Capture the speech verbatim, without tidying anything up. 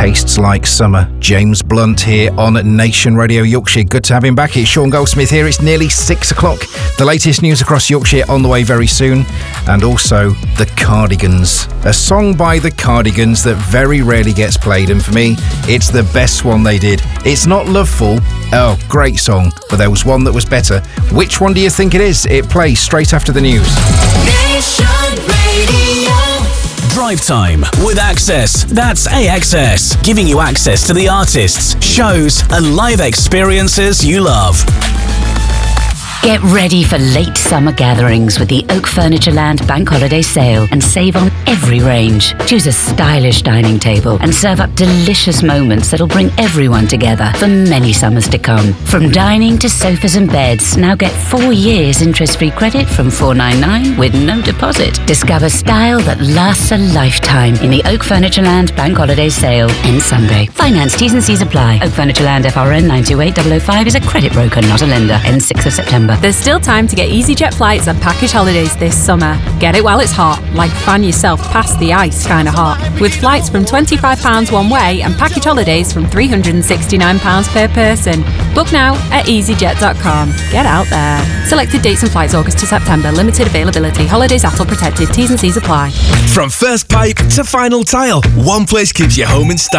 tastes like summer. James Blunt here on Nation Radio Yorkshire. Good to have him back. It's Sean Goldsmith here. It's nearly six o'clock. The latest news across Yorkshire on the way very soon. And also The Cardigans. A song by The Cardigans that very rarely gets played. And for me, it's the best one they did. It's not Loveful. Oh, great song. But there was one that was better. Which one do you think it is? It plays straight after the news. Nation Radio. Drive Time with Access. That's A X S, giving you access to the artists, shows, and live experiences you love. Get ready for late summer gatherings with the Oak Furniture Land Bank Holiday Sale and save on every range. Choose a stylish dining table and serve up delicious moments that'll bring everyone together for many summers to come. From dining to sofas and beds, now get four years interest-free credit from four ninety-nine with no deposit. Discover style that lasts a lifetime in the Oak Furniture Land Bank Holiday Sale. Ends Sunday. Finance T's and C's apply. Oak Furniture Land F R N nine two eight zero zero five is a credit broker, not a lender. Ends sixth of September. There's still time to get EasyJet flights and package holidays this summer. Get it while it's hot, like fan yourself past the ice kind of hot. With flights from twenty-five pounds one way and package holidays from three hundred sixty-nine pounds per person. Book now at easyjet dot com. Get out there. Selected dates and flights August to September. Limited availability. Holidays A T L protected. T's and C's apply. From first pipe to final tile, one place keeps you home in style.